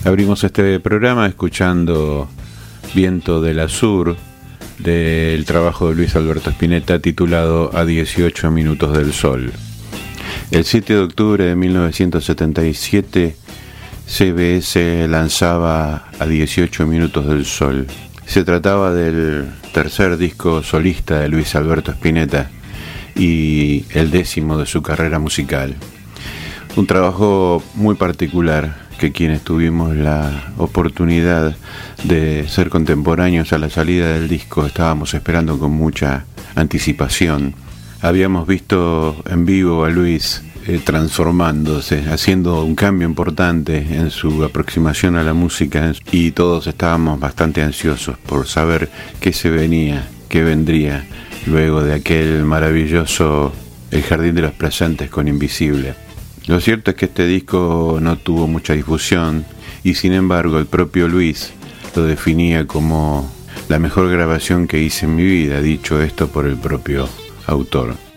Abrimos este programa escuchando Viento del Azur, del trabajo de Luis Alberto Spinetta titulado A 18 minutos del sol. El 7 de octubre de 1977 CBS lanzaba A 18 minutos del sol. Se trataba del tercer disco solista de Luis Alberto Spinetta y el 10º de su carrera musical. Un trabajo muy particular que quienes tuvimos la oportunidad de ser contemporáneos a la salida del disco estábamos esperando con mucha anticipación. Habíamos visto en vivo a Luis transformándose, haciendo un cambio importante en su aproximación a la música, y todos estábamos bastante ansiosos por saber qué se venía, qué vendría luego de aquel maravilloso El Jardín de los Presentes con Invisible. Lo cierto es que este disco no tuvo mucha difusión y sin embargo el propio Luis lo definía como la mejor grabación que hice en mi vida, dicho esto por el propio autor.